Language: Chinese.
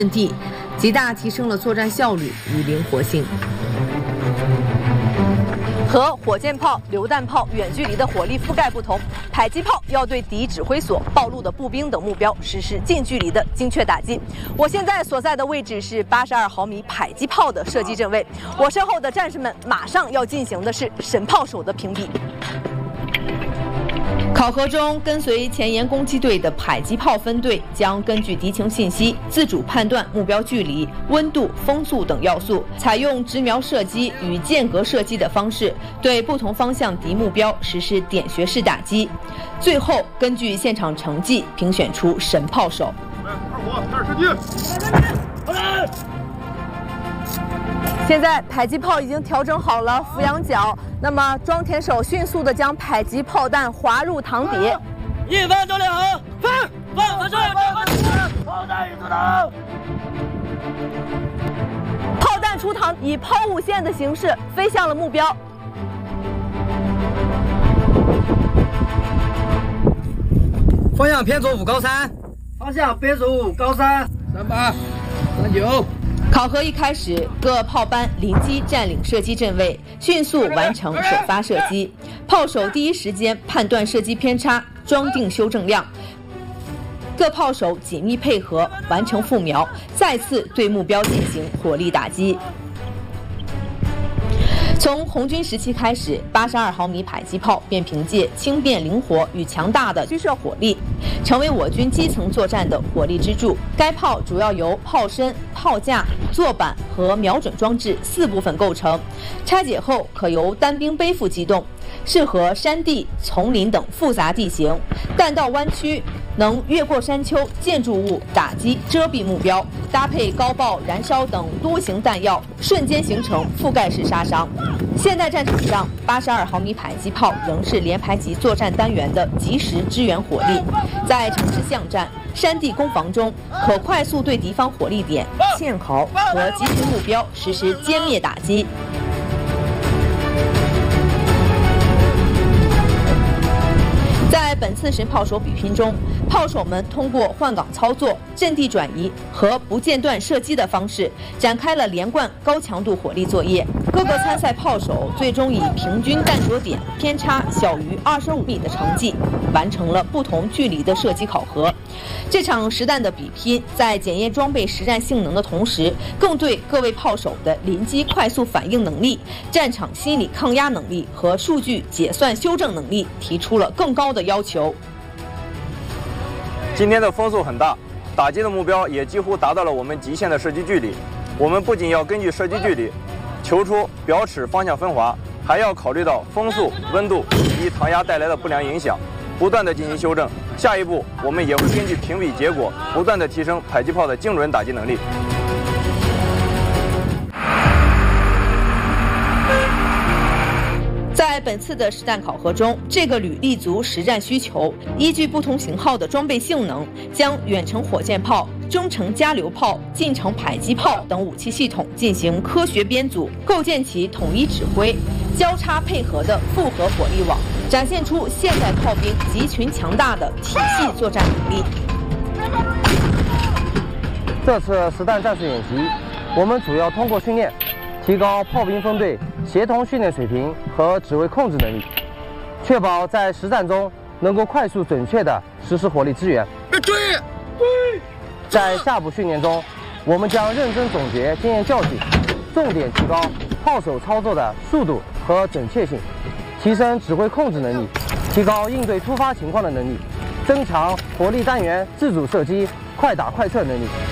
阵地，极大提升了作战效率与灵活性。 和火箭炮、榴弹炮远距离的火力覆盖不同，迫击炮要对敌指挥所、暴露的步兵等目标实施近距离的精确打击。我现在所在的位置是82毫米迫击炮的射击阵位，我身后的战士们马上要进行的是神炮手的评比。考核中，跟随前沿攻击队的迫击炮分队将根据敌情信息，自主判断目标距离、温度、风速等要素，采用直瞄射击与间隔射击的方式，对不同方向敌目标实施点穴式打击。最后，根据现场成绩评选出神炮手。 开始射击。 现在迫击炮已经调整好了俯仰角，那么装填手迅速地将迫击炮弹滑入膛底。 一分周连横，放周连横，炮弹已出膛。 炮弹出膛，以抛物线的形式飞向了目标。 方向偏左5高3， 方向偏左5高3，38、39。 考核一开始，各炮班临机占领射击阵位，迅速完成首发射击。炮手第一时间判断射击偏差，装定修正量。各炮手紧密配合，完成复瞄，再次对目标进行火力打击。从红军时期开始，82毫米迫击炮便凭借轻便灵活与强大的驱射火力，成为我军基层作战的火力支柱。该炮主要由炮身、炮架、座板和瞄准装置4部分构成，拆解后可由单兵背负机动，适合山地、丛林等复杂地形、弹道弯曲，能越过山丘、建筑物打击遮蔽目标，搭配高爆、燃烧等多型弹药，瞬间形成覆盖式杀伤。现代战场上，82毫米迫击炮仍是连排级作战单元的及时支援火力，在城市巷战、山地攻防中，可快速对敌方火力点、堑壕和集群目标实施歼灭打击。在本次神炮手比拼中，炮手们通过换岗操作、阵地转移和不间断射击的方式，展开了连贯高强度火力作业。各个参赛炮手最终以平均弹着点偏差小于25米的成绩，完成了不同距离的射击考核。这场实弹的比拼，在检验装备实战性能的同时，更对各位炮手的临机快速反应能力、战场心理抗压能力和数据解算修正能力提出了更高的要求。 今天的风速很大，打击的目标也几乎达到了我们极限的射击距离。我们不仅要根据射击距离求出表尺方向分华，还要考虑到风速、温度以及膛压带来的不良影响，不断的进行修正。下一步，我们也会根据评比结果，不断的提升迫击炮的精准打击能力。 在本次的实弹考核中，这个旅立足实战需求，依据不同型号的装备性能，将远程火箭炮、中程加榴炮、近程迫击炮等武器系统进行科学编组，构建起统一指挥、交叉配合的复合火力网，展现出现代炮兵集群强大的体系作战能力。 这次实弹战术演习，我们主要通过训练，提高炮兵分队协同训练水平和指挥控制能力，确保在实战中能够快速准确地实施火力支援。在下步训练中，我们将认真总结经验教训，重点提高炮手操作的速度和准确性，提升指挥控制能力，提高应对突发情况的能力，增强火力单元自主射击、快打快撤能力。